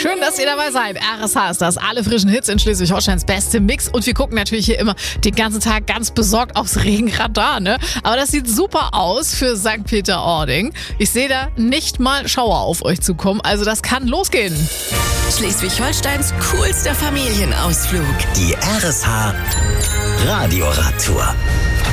Schön, dass ihr dabei seid. RSH ist das. Alle frischen Hits in Schleswig-Holsteins beste Mix. Und wir gucken natürlich hier immer den ganzen Tag ganz besorgt aufs Regenradar, ne? Aber das sieht super aus für St. Peter-Ording. Ich sehe da nicht mal Schauer auf euch zukommen. Also das kann losgehen. Schleswig-Holsteins coolster Familienausflug. Die RSH Radioradtour.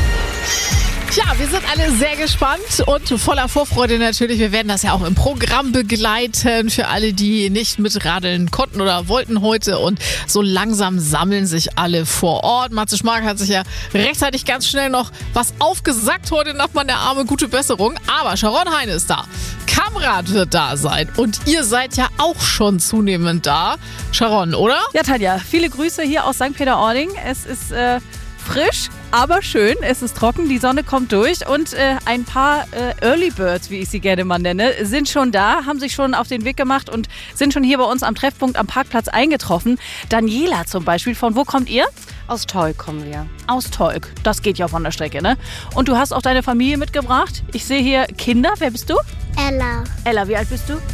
Ja, wir sind alle sehr gespannt und voller Vorfreude natürlich. Wir werden das ja auch im Programm begleiten für alle, die nicht mitradeln konnten oder wollten heute. Und so langsam sammeln sich alle vor Ort. Matze Schmark hat sich ja rechtzeitig ganz schnell noch was aufgesagt heute Nacht, der Arme, gute Besserung. Aber Sharon Heine ist da. Kamrat wird da sein. Und ihr seid ja auch schon zunehmend da. Sharon, oder? Ja, Tanja, viele Grüße hier aus St. Peter-Ording. Es ist frisch, aber schön. Es ist trocken, die Sonne kommt durch und ein paar Early Birds, wie ich sie gerne mal nenne, sind schon da, haben sich schon auf den Weg gemacht und sind schon hier bei uns am Treffpunkt am Parkplatz eingetroffen. Daniela zum Beispiel, von wo kommt ihr? Aus Tolk kommen wir. Aus Tolk, das geht ja von der Strecke, ne? Und du hast auch deine Familie mitgebracht. Ich sehe hier Kinder, wer bist du? Ella, Ella, wie alt bist du?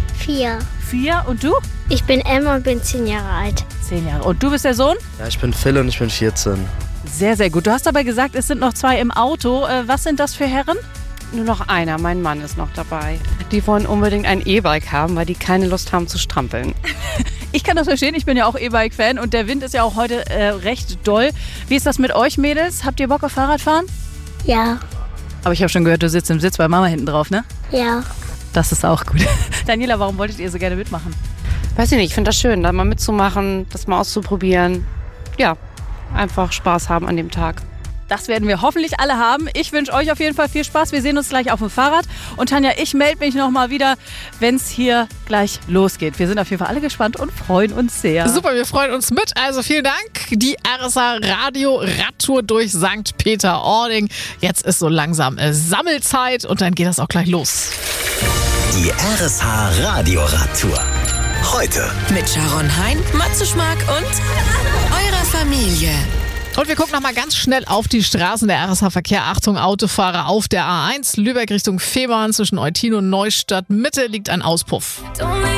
4. 4 und du? Ich bin Emma und bin 10 Jahre alt. 10 Jahre. Und du bist der Sohn? Ja, ich bin Phil und ich bin 14. Sehr, sehr gut. Du hast aber gesagt, es sind noch 2 im Auto. Was sind das für Herren? Nur noch einer, mein Mann ist noch dabei. Die wollen unbedingt ein E-Bike haben, weil die keine Lust haben zu strampeln. Ich kann das verstehen, ich bin ja auch E-Bike-Fan und der Wind ist ja auch heute recht doll. Wie ist das mit euch, Mädels? Habt ihr Bock auf Fahrradfahren? Ja, Aber ich habe schon gehört, du sitzt im Sitz bei Mama hinten drauf, ne? ja. Das ist auch gut. Daniela, warum wolltet ihr so gerne mitmachen? Weiß ich nicht, ich finde das schön, da mal mitzumachen, das mal auszuprobieren. Ja, einfach Spaß haben an dem Tag. Das werden wir hoffentlich alle haben. Ich wünsche euch auf jeden Fall viel Spaß. Wir sehen uns gleich auf dem Fahrrad. Und Tanja, ich melde mich nochmal wieder, wenn es hier gleich losgeht. Wir sind auf jeden Fall alle gespannt und freuen uns sehr. Super, wir freuen uns mit. Also vielen Dank. Die RSH Radio Radtour durch St. Peter-Ording. Jetzt ist so langsam Sammelzeit und dann geht das auch gleich los. Die RSH Radioradtour. Heute Mit Sharon Hein, Matze Schmark und eurer Familie. Und wir gucken nochmal ganz schnell auf die Straßen der RSH-Verkehr. Achtung, Autofahrer auf der A1. Lübeck Richtung Fehmarn zwischen Eutin und Neustadt Mitte liegt ein Auspuff.